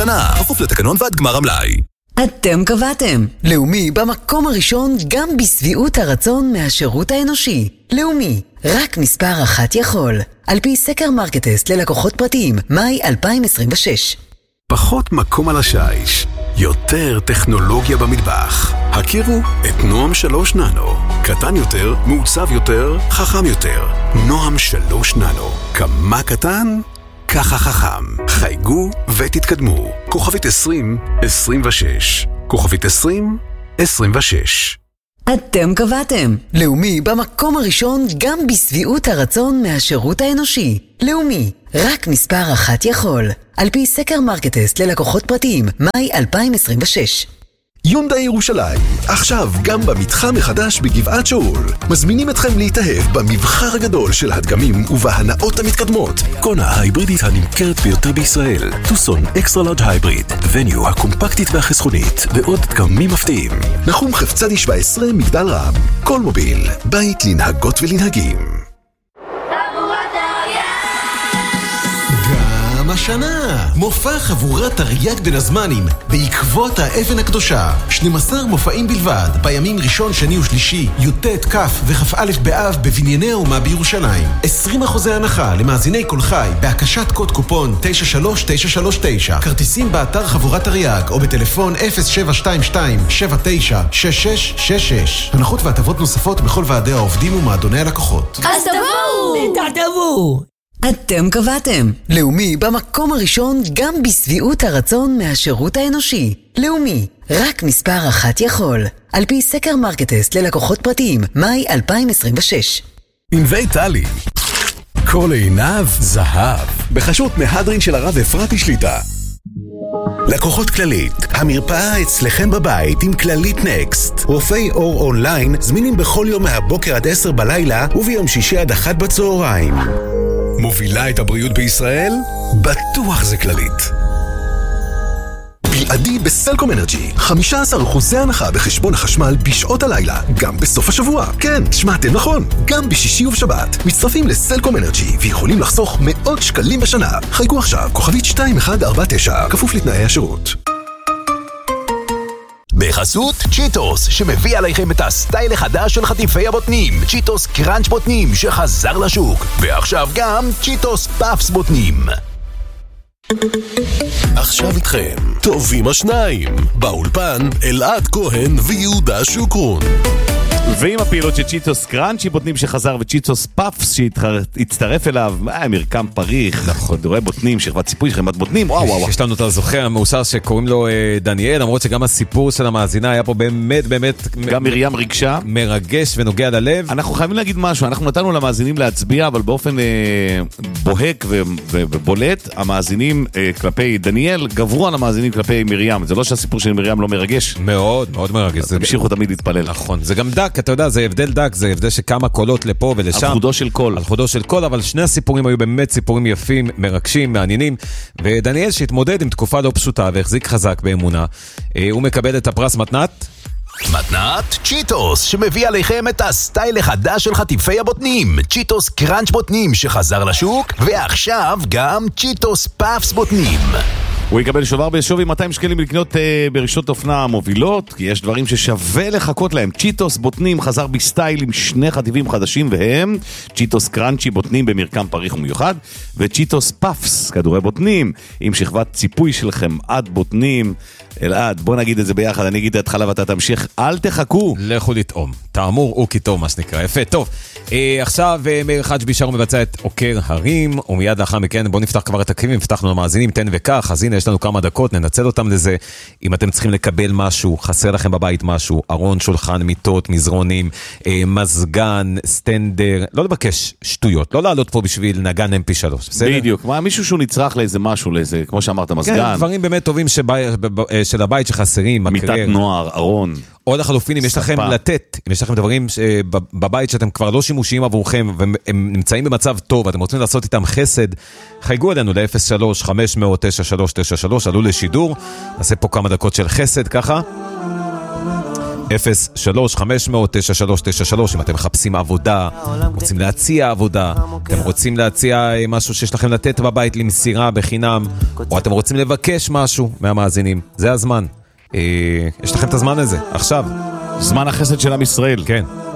במתנה, כפוף לתקנון ועד גמר המלאי. אתם קבעתם. לאומי במקום הראשון גם בסביעות הרצון מהשירות האנושי. לאומי, רק מספר אחת יכול. על פי סקר מרקטסט ללקוחות פרטיים, מאי 2026. פחות מקום על השיש, יותר טכנולוגיה במטבח. הכירו את נועם 3 ננו. קטן יותר, מעוצב יותר, חכם יותר. נועם 3 ננו. כמה קטן? ככה חכם. חייגו ותתקדמו. כוכבית 2026. כוכבית 2026. אתם קבעתם. לאומי במקום הראשון גם בסביעות הרצון מהשירות האנושי. לאומי, רק מספר אחת יכול. על פי סקר מרקטסט ללקוחות פרטיים, מאי 2026. יונדאי ירושלים, עכשיו גם במתחם החדש בגבעת שאול. מזמינים אתכם להתאהב במבחר הגדול של הדגמים ובהנאות המתקדמות. קונה ההיברידית הנמכרת ביותר בישראל, טוסון אקסטרה לארג' הייבריד, וניו הקומפקטית והחסכונית, ועוד דגמים מפתיעים. נחום חפצדי 17, מגדל רם. כל מוביל, בית לנהגות ולנהגים. השנה מופע חבורת תרי"ג בין הזמנים בעקבות האבן הקדושה. 12 מופעים בלבד בימים ראשון, שני ושלישי, י"ט, כ' וכ"א באב בבנייני האומה בירושלים. 20% הנחה למאזיני כל חי בהקשת קוד קופון 93939. כרטיסים באתר חבורת תרי"ג או בטלפון 0722-796666. הנחות והטבות נוספות בכל ועדי העובדים ומועדוני הלקוחות. אז תבואו! אתם קבעתם. לאומי במקום הראשון גם בסביעות הרצון מהשירות האנושי. לאומי, רק מספר אחת יכול. על פי סקר מרקטסט ללקוחות פרטיים, מאי 2026. ענבי טלי, כל עיניו זהב, בחשות מהדרין של הרב אפרתי שליטה. לקוחות כללית, המרפאה אצלכם בבית עם כללית נקסט. רופאי אור אונליין זמינים בכל יום מהבוקר עד 10 בלילה וביום שישי עד 1 בצהריים. מובילה את הבריאות בישראל? בטוח זה כללית. בלעדי בסלקום אנרג'י, 15% הנחה בחשבון החשמל בשעות הלילה, גם בסוף השבוע. כן, שמעתם נכון, גם בשישי ובשבת. מצטרפים לסלקום אנרג'י ויכולים לחסוך מאות שקלים בשנה. חייגו עכשיו, כוכבית 2149, כפוף לתנאי השירות. בחסות צ'יטוס, שמביא עליכם את הסטייל החדש של חטיפי הבוטנים. צ'יטוס קראנץ' בוטנים שחזר לשוק, ועכשיו גם צ'יטוס פאפס בוטנים. עכשיו איתכם, טובים השניים, באולפן אלעד כהן ויהודה שוקרון. ועם הפעילות של צ'יטוס קראנצ'י בוטנים שחזר וצ'יטוס פאפס שהצטרף אליו, מרקם פריך, כדורי בוטנים, שכבת ציפוי, שכבת בוטנים, וואו. יש לנו את הזוכר המאוסר שקוראים לו דניאל, למרות שגם הסיפור של המאזינה היה פה באמת גם מרים רגשה מרגש ונוגע ללב. אנחנו חייבים להגיד משהו, אנחנו נתנו למאזינים להצביע, אבל באופן בוהק ובולט, המאזינים כלפי דניאל גברו על המאזינים כלפי מרים. זה לא שהסיפור של מרים לא מרגש, מאוד מרגש. תמשיכו תמיד להתפלל. נכון, זה גם דק, אתה יודע, זה הבדל דק, זה הבדל שכמה קולות לפה ולשם. על חודו של קול, אבל שני הסיפורים היו באמת סיפורים יפים, מרגשים, מעניינים, ודניאל שהתמודד עם תקופה לא פשוטה והחזיק חזק באמונה, הוא מקבל את הפרס מתנת צ'יטוס, שמביא עליכם את הסטייל החדש של חטיפי הבוטנים. צ'יטוס קראנץ' בוטנים שחזר לשוק, ועכשיו גם צ'יטוס פאפס בוטנים. הוא יקבל שובר בשווי 200 שקלים לקנות ברשתות אופנה מובילות, כי יש דברים ששווה לחכות להם. צ'יטוס בוטנים חזר בסטייל עם שני חטיבים חדשים, והם צ'יטוס קראנצ'י בוטנים במרקם פריך ומיוחד, וצ'יטוס פאפס, כדורי בוטנים, עם שכבת ציפוי של חמאת בוטנים. אלעד, בוא נגיד את זה ביחד, אני אגיד את התחלה ואתה תמשיך, אל תחכו. לכו לטעום. תאמור הוא כתום, מה שנקרא. יפה, טוב. עכשיו מאיר חג' בישר מבצע את עוקר הרים, ומיד לאחר מכן בוא נפתח כבר את הקריבים, פתחנו למאזינים, תן וכך, אז הנה יש לנו כמה דקות, ננצל אותם לזה. אם אתם צריכים לקבל משהו, חסר לכם בבית משהו, ארון, שולחן, מיטות, מזרונים, מזגן, סטנדר, לא לבקש שטויות, לא לעלות פה בשביל נגן MP3, בסדר? בדיוק, מישהו שהוא נצרך לאיזה משהו, לאיזה, כמו שאמרת, מזגן. כן, דברים באמת טובים של הבית שחסרים, מיטת נוער, ארון. או לחלופין, אם יש לכם לתת, אם יש לכם דברים בבית שאתם כבר לא שימושיים עבורכם, והם נמצאים במצב טוב, אתם רוצים לעשות איתם חסד, חייגו אלינו ל-03-500-9393, עלו לשידור, נעשה פה כמה דקות של חסד ככה. אם אתם מחפשים עבודה, רוצים להציע עבודה, אתם רוצים להציע משהו שיש לכם לתת בבית למסירה בחינם, או אתם רוצים לבקש משהו מהמאזינים, זה הזמן. יש לכם את הזמן הזה, עכשיו. זמן החסד של עם ישראל. כן.